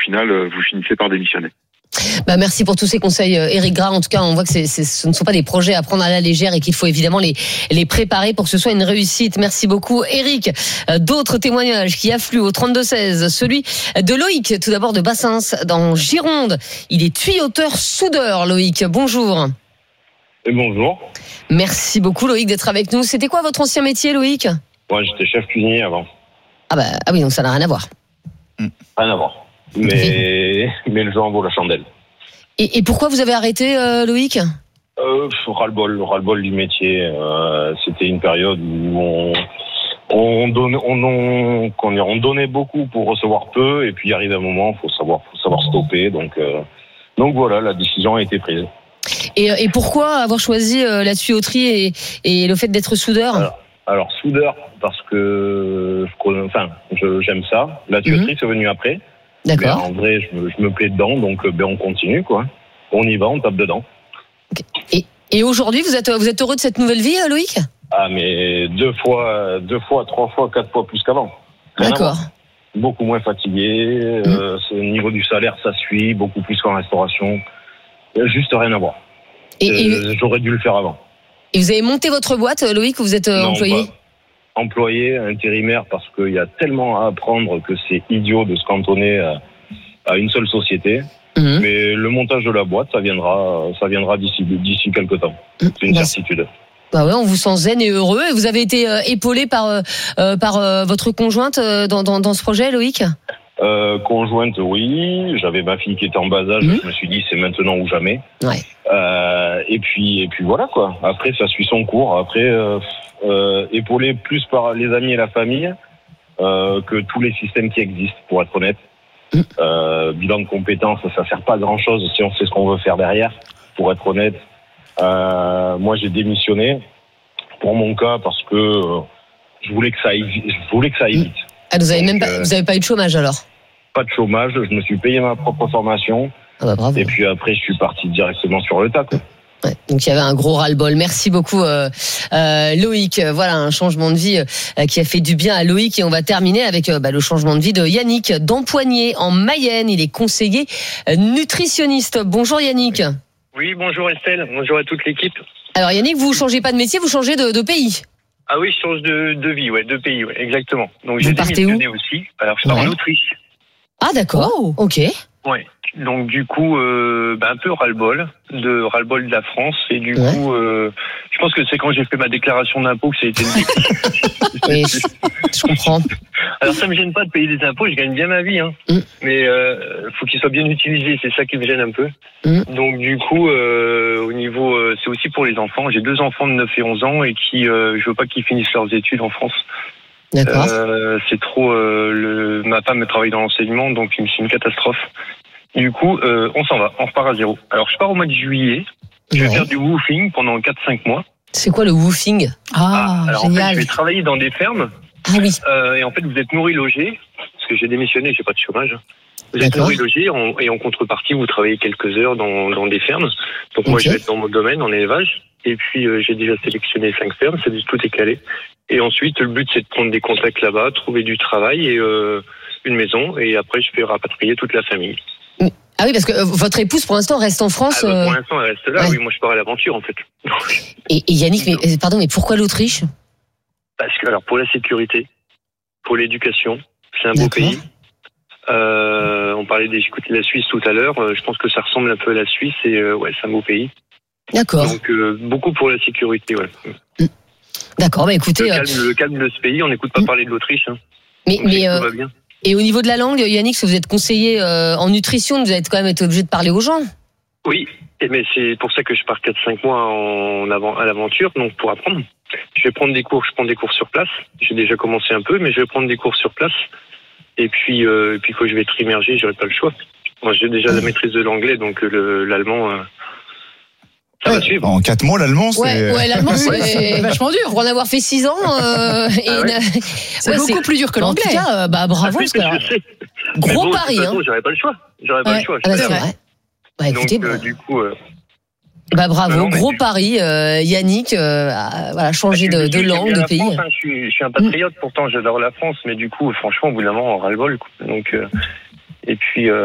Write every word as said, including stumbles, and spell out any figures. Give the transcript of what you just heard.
final, vous finissez par démissionner. Bah merci pour tous ces conseils, Éric Gras. En tout cas, on voit que c'est, c'est, ce ne sont pas des projets à prendre à la légère et qu'il faut évidemment les, les préparer pour que ce soit une réussite. Merci beaucoup, Éric. D'autres témoignages qui affluent au trente-deux seize. Celui de Loïc, tout d'abord de Bassins, dans Gironde. Il est tuyauteur soudeur, Loïc. Bonjour. Et bonjour. Merci beaucoup, Loïc, d'être avec nous. C'était quoi votre ancien métier, Loïc ? Moi, j'étais chef cuisinier avant. Ah bah ah oui, donc ça n'a rien à voir. Rien à voir. Mais, mais le jeu en vaut la chandelle. Et, et pourquoi vous avez arrêté, euh, Loïc ? euh, Ras-le-bol, ras-le-bol du métier. Euh, c'était une période où on, on, donne, on, on, on, on donnait beaucoup pour recevoir peu, et puis il arrive un moment, il faut savoir, faut savoir stopper. Donc, euh, donc voilà, la décision a été prise. Et, et pourquoi avoir choisi euh, la tuyauterie et, et le fait d'être soudeur ? Alors, alors soudeur, parce que enfin, je, j'aime ça. La tuyauterie, mmh. c'est venu après. D'accord. Mais en vrai, je me, je me plais dedans, donc ben, on continue, quoi. On y va, on tape dedans. Et, et aujourd'hui, vous êtes, vous êtes heureux de cette nouvelle vie, Loïc ? Ah, mais deux fois, deux fois, trois fois, quatre fois plus qu'avant. Rien D'accord. Beaucoup moins fatigué. Mmh. Euh, au niveau du salaire, ça suit. Beaucoup plus qu'en restauration. Juste rien à voir. Et, euh, et... J'aurais dû le faire avant. Et vous avez monté votre boîte, Loïc, ou vous êtes non, employé ? Pas. Employé, intérimaire, parce qu'il y a tellement à apprendre que c'est idiot de se cantonner à, à une seule société. Mmh. Mais le montage de la boîte, ça viendra, ça viendra d'ici, d'ici quelques temps. C'est une bah, certitude. Bah ouais, on vous sent zen et heureux. Et vous avez été euh, épaulé par, euh, par euh, votre conjointe euh, dans, dans, dans ce projet, Loïc ? Euh, conjointe, oui. J'avais ma fille qui était en bas âge. Mmh. Je me suis dit, c'est maintenant ou jamais. Ouais. Euh, et puis, et puis voilà, quoi. Après, ça suit son cours. Après, euh, euh, épaulé plus par les amis et la famille euh, que tous les systèmes qui existent, pour être honnête. Mmh. Euh, bilan de compétences, ça sert pas à grand chose si on sait ce qu'on veut faire derrière, pour être honnête. Euh, moi, j'ai démissionné pour mon cas parce que euh, je voulais que ça aille, je voulais que ça aille vite. Ah, vous avez Donc, même pas, euh, vous avez pas eu de chômage alors ? Pas de chômage, je me suis payé ma propre formation. Ah bah bravo. Et puis après, je suis parti directement sur le tas, quoi. Ouais, donc il y avait un gros ras-le-bol. Merci beaucoup euh, euh, Loïc. Voilà un changement de vie euh, qui a fait du bien à Loïc. Et on va terminer avec euh, bah, le changement de vie de Yannick d'Empoigné en Mayenne. Il est conseiller euh, nutritionniste. Bonjour Yannick. Oui, bonjour Estelle. Bonjour à toute l'équipe. Alors Yannick, vous changez pas de métier, vous changez de, de pays. Ah oui, je change de, de vie, ouais, de pays, ouais, exactement. Donc vous j'ai partez démissionné où aussi. Alors je pars ouais. en Autriche. Ah d'accord. Oh. Ok. Ouais. Donc du coup, euh, bah, un peu ras-le-bol, de ras-le-bol de la France. Et du ouais. coup, euh, je pense que c'est quand j'ai fait ma déclaration d'impôt que ça a été le oui, je, je comprends. Alors ça me gêne pas de payer des impôts, je gagne bien ma vie, hein. Mm. Mais euh, faut qu'ils soient bien utilisés, c'est ça qui me gêne un peu. Mm. Donc du coup, euh, au niveau, euh, c'est aussi pour les enfants. J'ai deux enfants de neuf et onze ans et qui, euh, je veux pas qu'ils finissent leurs études en France. D'accord. Euh, c'est trop. Euh, le, ma femme travaille dans l'enseignement, donc c'est une catastrophe. Du coup, euh, on s'en va, on repart à zéro. Alors, je pars au mois de juillet. Je vais ouais. faire du woofing pendant quatre cinq mois. C'est quoi le woofing ? Ah, ah alors génial. En fait, je vais travailler dans des fermes. Ah oui. Euh, et en fait, vous êtes nourri-logé, parce que j'ai démissionné, j'ai pas de chômage. Vous êtes nourri-logé et en contrepartie, vous travaillez quelques heures dans, dans des fermes. Donc okay. moi, je vais être dans mon domaine, en élevage. Et puis, euh, j'ai déjà sélectionné cinq fermes, c'est tout est calé. Et ensuite, le but, c'est de prendre des contacts là-bas, trouver du travail et euh, une maison. Et après, je vais rapatrier toute la famille. Ah oui, parce que votre épouse, pour l'instant, reste en France. Ah bah, pour l'instant, elle reste là. Ouais. Oui, moi, je pars à l'aventure, en fait. Et, et Yannick, mais, pardon, mais pourquoi l'Autriche ? Parce que, alors, pour la sécurité, pour l'éducation, c'est un beau pays. Euh, on parlait des côtés de la Suisse tout à l'heure. Je pense que ça ressemble un peu à la Suisse et euh, ouais, c'est un beau pays. D'accord. Donc, euh, beaucoup pour la sécurité, ouais. D'accord, bah écoutez. Le calme, le calme de ce pays, on n'écoute pas parler de l'Autriche. Hein. Mais, Donc, mais euh, tout va bien. Et au niveau de la langue, Yannick, si vous êtes conseiller euh, en nutrition, vous allez quand même être obligé de parler aux gens. Oui, mais c'est pour ça que je pars quatre cinq mois en avant, à l'aventure, donc pour apprendre. Je vais prendre des cours, je prends des cours sur place. J'ai déjà commencé un peu, mais je vais prendre des cours sur place. Et puis, euh, et puis quand je vais être immergé, j'aurai pas le choix. Moi, j'ai déjà la maîtrise de l'anglais, donc le, l'allemand... Euh, Ça ouais. va suivre. En quatre mots, l'allemand, c'est... Ouais, ouais l'allemand, c'est, c'est vachement dur. Pour en avoir fait six ans, euh, et ah ouais. une... c'est ouais, beaucoup c'est... plus dur que l'anglais. En tout cas, euh, bah, bravo. Ah, parce que, alors, gros bon, pari. Hein. Façon, j'aurais pas le choix. J'aurais pas ouais. le choix. Ah, bah, c'est vrai. Bah, écoutez, Donc, bah... euh, du coup... Euh... Bah bravo, non, gros du... pari, euh, Yannick, euh, a, voilà, changer bah, de, de langue, de pays. France, hein, je, suis, je suis un patriote, mmh. pourtant j'adore la France, mais du coup, franchement, au bout d'un moment, on ras le bol. Donc, euh, et puis... Euh...